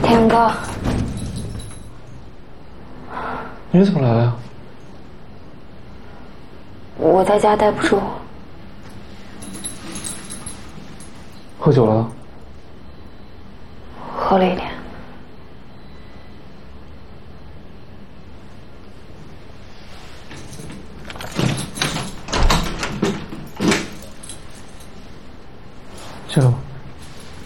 天哥， 你怎么来了呀？ 我在家待不住， 喝酒了？ 喝了一点。 去了吗？